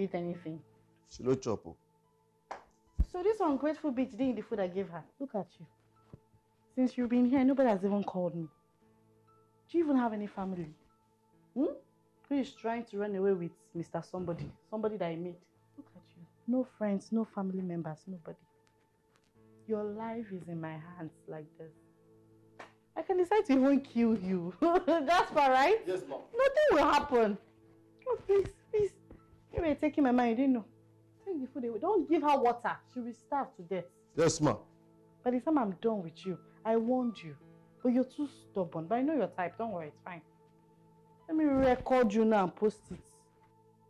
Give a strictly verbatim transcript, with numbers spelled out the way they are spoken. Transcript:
eat anything. She no chop. Oh. So this ungrateful bitch didn't eat the food I gave her. Look at you. Since you've been here, nobody has even called me. Do you even have any family? Hmm? Who is trying to run away with Mister Somebody? Somebody that I met. Look at you. No friends, no family members, nobody. Your life is in my hands like this. I can decide to even kill you. That's all right? Yes, ma'am. Nothing will happen. Oh, please, please. You were taking my mind, you didn't know. Take the food away. Don't give her water. She will starve to death. Yes, ma'am. By the time I'm done with you, I warned you. But you're too stubborn. But I know your type. Don't worry, it's fine. Let me record you now and post it.